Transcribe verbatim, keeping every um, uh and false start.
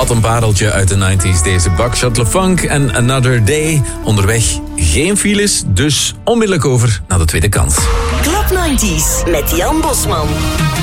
Wat een pareltje uit de negentig, deze Buckshot LeFunk en Another Day. Onderweg geen files, dus onmiddellijk over naar de tweede kans. Club negentig met Jan Bosman.